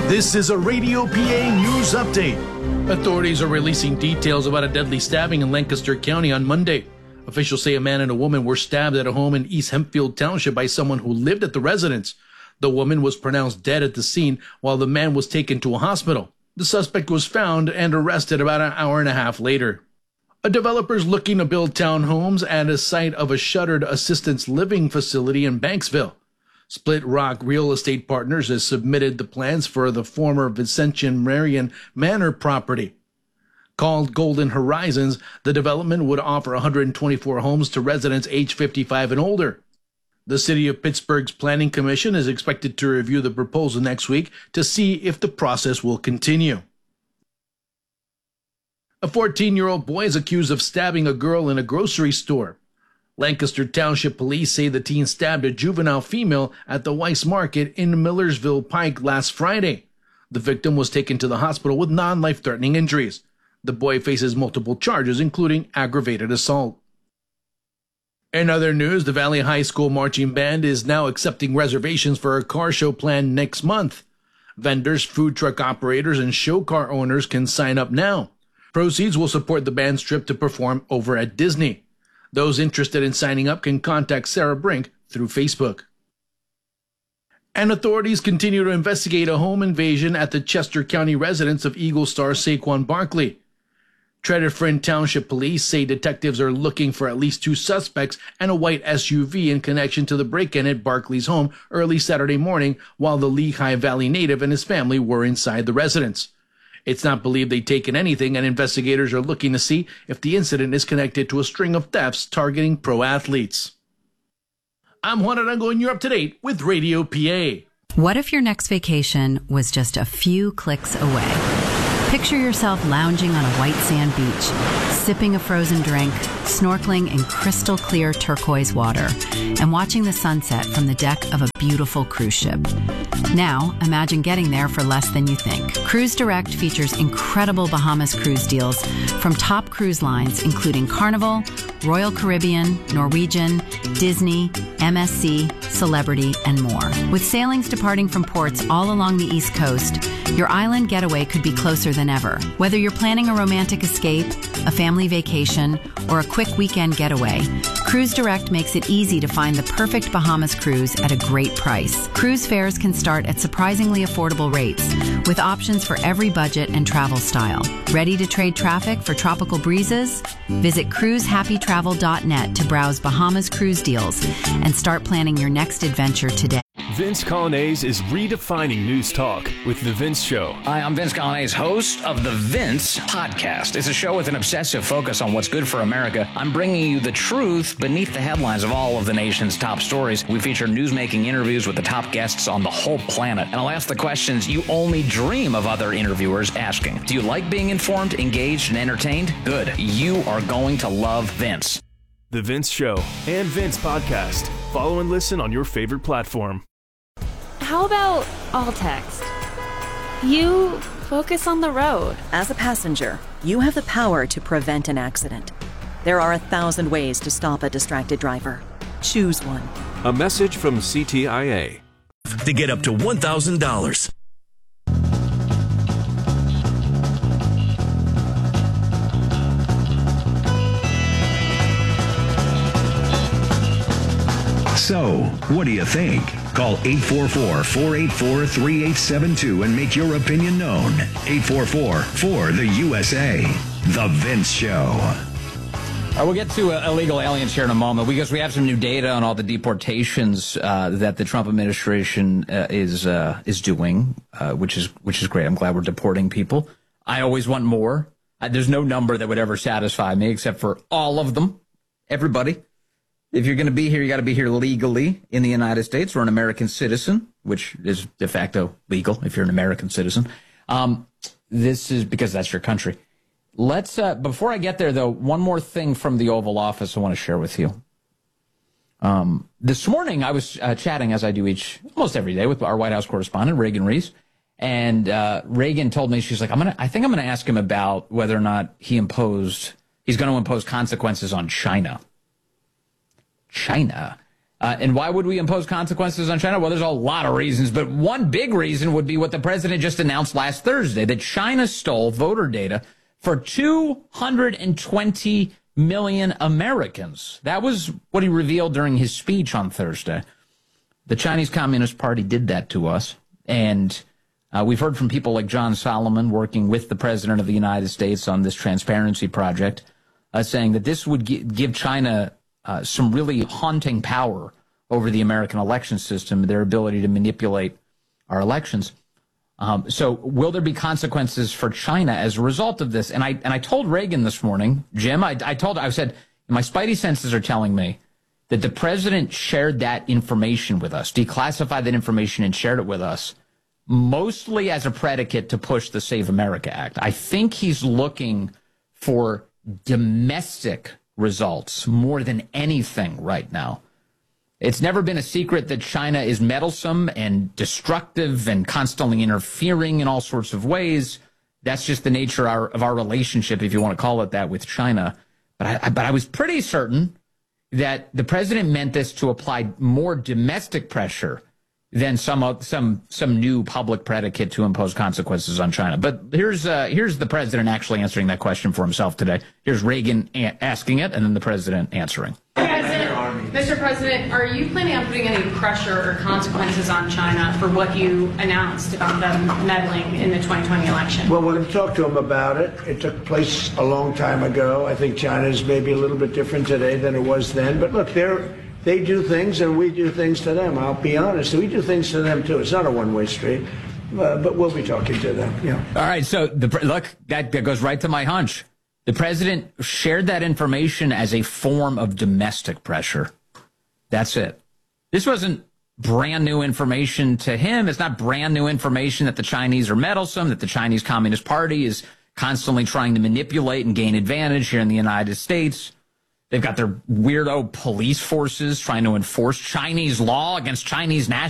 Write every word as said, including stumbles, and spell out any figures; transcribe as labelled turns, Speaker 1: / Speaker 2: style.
Speaker 1: This is a Radio P A news update.
Speaker 2: Authorities are releasing details about a deadly stabbing in Lancaster County on Monday. Officials say a man and a woman were stabbed at a home in East Hempfield Township by someone who lived at the residence. The woman was pronounced dead at the scene while the man was taken to a hospital. The suspect was found and arrested about an hour and a half later. A developer is looking to build townhomes at a site of a shuttered assistance living facility in Banksville. Split Rock Real Estate Partners has submitted the plans for the former Vincentian Marion Manor property. Called Golden Horizons, the development would offer one hundred twenty-four homes to residents age fifty-five and older. The City of Pittsburgh's Planning Commission is expected to review the proposal next week to see if the process will continue. A fourteen-year-old boy is accused of stabbing a girl in a grocery store. Lancaster Township Police say the teen stabbed a juvenile female at the Weiss Market in Millersville Pike last Friday. The victim was taken to the hospital with non-life-threatening injuries. The boy faces multiple charges, including aggravated assault. In other news, the Valley High School Marching Band is now accepting reservations for a car show planned next month. Vendors, food truck operators, and show car owners can sign up now. Proceeds will support the band's trip to perform over at Disney. Those interested in signing up can contact Sarah Brink through Facebook. And authorities continue to investigate a home invasion at the Chester County residence of Eagle star Saquon Barkley. Tredyffrin Township Police say detectives are looking for at least two suspects and a white S U V in connection to the break-in at Barkley's home early Saturday morning while the Lehigh Valley native and his family were inside the residence. It's not believed they'd taken anything, and investigators are looking to see if the incident is connected to a string of thefts targeting pro athletes. I'm Juan Arango, and you're up to date with Radio P A.
Speaker 3: What if your next vacation was just a few clicks away? Picture yourself lounging on a white sand beach, sipping a frozen drink, snorkeling in crystal clear turquoise water, and watching the sunset from the deck of a beautiful cruise ship. Now, imagine getting there for less than you think. Cruise Direct features incredible Bahamas cruise deals from top cruise lines including Carnival, Royal Caribbean, Norwegian, Disney, M S C, Celebrity, and more. With sailings departing from ports all along the East Coast, your island getaway could be closer than ever. Whether you're planning a romantic escape, a family vacation, or a quick weekend getaway, Cruise Direct makes it easy to find the perfect Bahamas cruise at a great price. Cruise fares can start at surprisingly affordable rates, with options for every budget and travel style. Ready to trade traffic for tropical breezes? Visit cruise happy travel dot net to browse Bahamas cruise deals and start planning your next adventure today.
Speaker 4: Vince Coglianese is redefining news talk with The Vince Show.
Speaker 5: Hi, I'm Vince Coglianese, host of The Vince Podcast. It's a show with an obsessive focus on what's good for America. I'm bringing you the truth beneath the headlines of all of the nation's top stories. We feature newsmaking interviews with the top guests on the whole planet. And I'll ask the questions you only dream of other interviewers asking. Do you like being informed, engaged, and entertained? Good. You are going to love Vince.
Speaker 4: The Vince Show and Vince Podcast. Follow and listen on your favorite platform.
Speaker 6: How about all text? You focus on the road.
Speaker 7: As a passenger, you have the power to prevent an accident. There are a thousand ways to stop a distracted driver. Choose one.
Speaker 8: A message from C T I A.
Speaker 1: To get up to one thousand dollars.
Speaker 9: So, what do you think? Call eight four four, four eight four, three eight seven two and make your opinion known. eight four four, four, the U S A. The Vince Show.
Speaker 5: All right, we'll get to uh, illegal aliens here in a moment because we have some new data on all the deportations uh, that the Trump administration uh, is uh, is doing, uh, which is which is great. I'm glad we're deporting people. I always want more. Uh, there's no number that would ever satisfy me except for all of them, everybody. If you're going to be here, you got to be here legally in the United States or an American citizen, which is de facto legal if you're an American citizen. Um, this is because that's your country. Let's, uh, before I get there, though, one more thing from the Oval Office I want to share with you. Um, this morning, I was uh, chatting, as I do each, almost every day, with our White House correspondent, Reagan Reese. And uh, Reagan told me, she's like, I'm gonna, I think I'm going to ask him about whether or not he imposed, he's going to impose consequences on China. China. Uh, and why would we impose consequences on China? Well, there's a lot of reasons, but one big reason would be what the president just announced last Thursday, that China stole voter data for two hundred twenty million Americans. That was what he revealed during his speech on Thursday. The Chinese Communist Party did that to us, and uh, we've heard from people like John Solomon working with the President of the United States on this transparency project, uh, saying that this would gi- give China Uh, some really haunting power over the American election system, their ability to manipulate our elections. Um, so will there be consequences for China as a result of this? And I and I told Reagan this morning, Jim, I, I told, I said, my spidey senses are telling me that the president shared that information with us, declassified that information and shared it with us, mostly as a predicate to push the Save America Act. I think he's looking for domestic results more than anything right now. It's never been a secret that China is meddlesome and destructive and constantly interfering in all sorts of ways. That's just the nature of our, of our relationship, if you want to call it that, with China. But I, but I was pretty certain that the president meant this to apply more domestic pressure than some some some new public predicate to impose consequences on China. But here's uh, here's the president actually answering that question for himself today. Here's Reagan a- asking it, and then the president answering.
Speaker 10: President, Mister President, are you planning on putting any pressure or consequences on China for what you announced about them meddling in the twenty twenty election?
Speaker 11: Well, we're going to talk to them about it. It took place a long time ago. I think China is maybe a little bit different today than it was then. But look, they're They do things and we do things to them. I'll be honest. We do things to them, too. It's not a one-way street, uh, but we'll be talking to them. Yeah.
Speaker 5: All right. So, the, look, that, that goes right to my hunch. The president shared that information as a form of domestic pressure. That's it. This wasn't brand new information to him. It's not brand new information that the Chinese are meddlesome, that the Chinese Communist Party is constantly trying to manipulate and gain advantage here in the United States. They've got their weirdo police forces trying to enforce Chinese law against Chinese nationals.